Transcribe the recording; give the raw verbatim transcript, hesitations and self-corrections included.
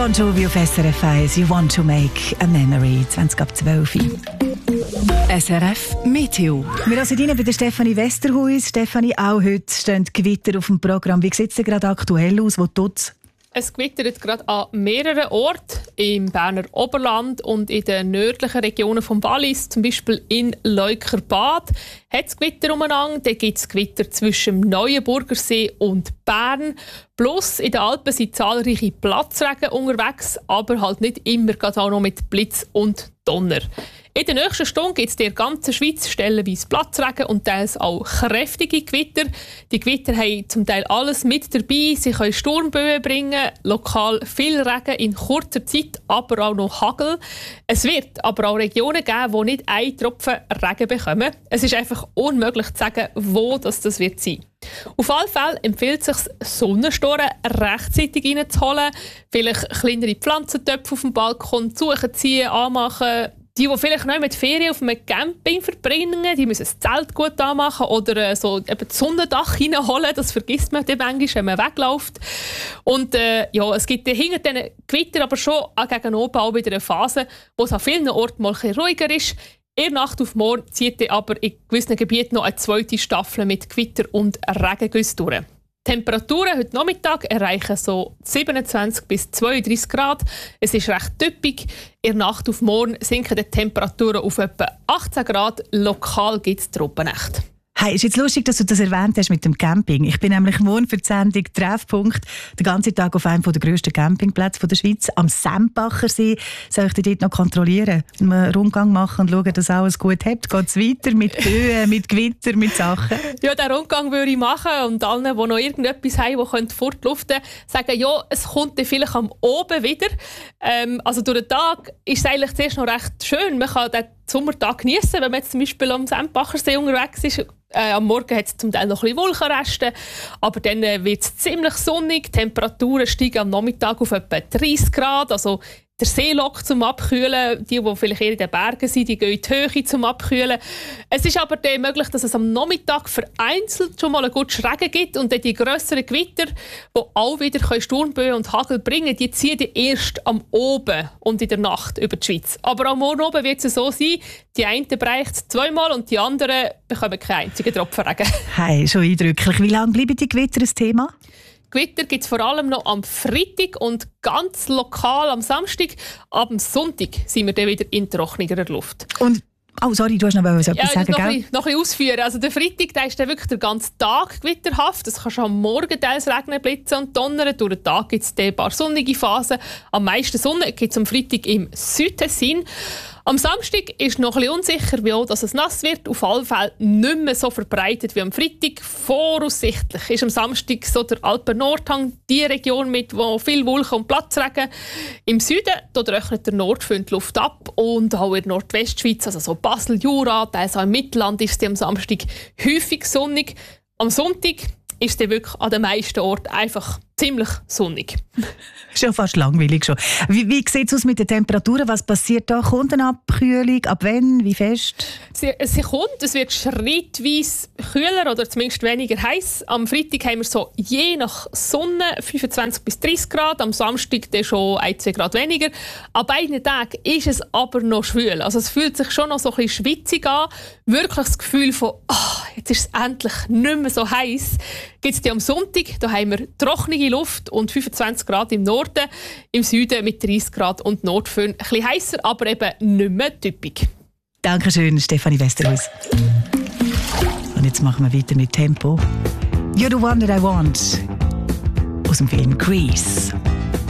Bon Jovi auf S R F eins. You want to make a memory. zwanzig ab zwölf. S R F Meteo. Wir sind rein bei der Stefanie Westerhuis. Stefanie, auch heute stehen Gewitter auf dem Programm. Wie sieht es denn gerade aktuell aus? Wo tut's? Es gewittert gerade an mehreren Orten im Berner Oberland und in den nördlichen Regionen vom Wallis, zum Beispiel in Leukerbad, hat es Gewitter umeinander. Dann gibt es Gewitter zwischen dem Neuenburgersee und Bern. Plus in den Alpen sind zahlreiche Platzregen unterwegs, aber halt nicht immer gerade auch noch mit Blitz und Donner. In der nächsten Stunde gibt es in der ganzen Schweiz stellenweise Platzregen und teils auch kräftige Gewitter. Die Gewitter haben zum Teil alles mit dabei. Sie können Sturmböen bringen, lokal viel Regen in kurzer Zeit, aber auch noch Hagel. Es wird aber auch Regionen geben, die nicht einen Tropfen Regen bekommen. Es ist einfach unmöglich zu sagen, wo das, das wird sein. Auf alle Fälle empfiehlt es sich, Sonnenstoren rechtzeitig reinzuholen. Vielleicht kleinere Pflanzentöpfe auf dem Balkon suchen, ziehen, anmachen. Die, die vielleicht noch mit Ferien auf einem Camping verbringen, die müssen das Zelt gut anmachen oder äh, so eben das Sonnendach reinholen. Das vergisst man dann manchmal, wenn man wegläuft. Und äh, ja, es gibt hinter diesen Gewitter aber schon gegen oben auch wieder eine Phase, wo es an vielen Orten mal ein bisschen ruhiger ist. In der Nacht auf morgen zieht dann aber in gewissen Gebieten noch eine zweite Staffel mit Gewitter und Regengüssen durch. Die Temperaturen heute Nachmittag erreichen so siebenundzwanzig bis zweiunddreißig Grad. Es ist recht typisch. In der Nacht auf morgen sinken die Temperaturen auf etwa achtzehn Grad. Lokal gibt es Trockennächte. Hey, ist jetzt lustig, dass du das erwähnt hast mit dem Camping. Ich bin nämlich morgen für die Sendung Treffpunkt den ganzen Tag auf einem der grössten Campingplätze der Schweiz, am Sempachersee. Soll ich dich dort noch kontrollieren, einen Rundgang machen und schauen, dass alles gut hat? Geht es weiter mit Böen, mit Gewitter, mit Sachen? Ja, den Rundgang würde ich machen und allen, die noch irgendetwas haben, die fortluften können, sagen, ja, es kommt dann vielleicht am Oben wieder. Ähm, also durch den Tag ist es eigentlich zuerst noch recht schön. Man kann den Sommertag genießen, wenn man jetzt zum Beispiel am Sempachersee unterwegs ist. Äh, am Morgen hat es zum Teil noch ein bisschen Wolkenreste, aber dann äh, wird es ziemlich sonnig. Die Temperaturen steigen am Nachmittag auf etwa dreißig Grad. Also der See lockt zum Abkühlen. Die, die vielleicht eher in den Bergen sind, die gehen in die Höhe zum Abkühlen. Es ist aber dann möglich, dass es am Nachmittag vereinzelt schon mal einen guten Regen gibt und dann die grösseren Gewitter, die auch wieder Sturmböen und Hagel bringen können, die ziehen dann erst am Oben und in der Nacht über die Schweiz. Aber am Morgen oben wird es so sein, die einen bereicht es zweimal und die anderen bekommen keinen einzigen Tropfen Regen. Hey, schon eindrücklich. Wie lange bleiben die Gewitter ein Thema? Gewitter gibt es vor allem noch am Freitag und ganz lokal am Samstag. Ab dem Sonntag sind wir dann wieder in trockener Luft. Und oh, sorry, du hast noch etwas ja, sagen, noch gell? Ein, noch ein bisschen ausführen. Also der Freitag, der ist dann wirklich den ganzen Tag gewitterhaft. Es kann schon am Morgen teils regnen, blitzen und donnern. Durch den Tag gibt es ein paar sonnige Phasen. Am meisten Sonne gibt es am Freitag im Südtessin. Am Samstag ist noch ein bisschen unsicher, wie auch dass es nass wird. Auf alle Fälle nicht mehr so verbreitet wie am Freitag. Voraussichtlich ist am Samstag so der Alpen-Nordhang die Region mit wo viel Wolken und Platzregen. Im Süden dort rechnet der Nordfront die Luft ab und auch in der Nordwestschweiz, also so Basel, Jura, teils auch im Mittelland, ist es am Samstag häufig sonnig. Am Sonntag ist es wirklich an den meisten Orten einfach ziemlich sonnig. Schon fast langweilig schon. Wie, wie sieht es aus mit den Temperaturen? Was passiert da? Kommt eine Abkühlung? Ab wann? Wie fest? Sie, sie kommt. Es wird schrittweise kühler oder zumindest weniger heiß. Am Freitag haben wir so je nach Sonne fünfundzwanzig bis dreißig Grad. Am Samstag dann schon ein, zwei Grad weniger. An beiden Tagen ist es aber noch schwül. Also es fühlt sich schon noch so ein bisschen schwitzig an. Wirklich das Gefühl von, oh, jetzt ist es endlich nicht mehr so heiß. Gibt es am Sonntag, da haben wir trockene Luft und fünfundzwanzig Grad im Norden, im Süden mit dreißig Grad und Nordföhn. Ein bisschen heißer, aber eben nicht mehr typisch. Dankeschön, Stefanie Westerhuis. Und jetzt machen wir weiter mit Tempo. You're the one that I want. Aus dem Film Grease.